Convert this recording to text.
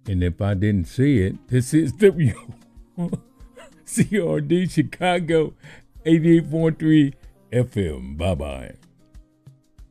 And if I didn't say it, this is WCRD Chicago 88.3 FM. Bye-bye.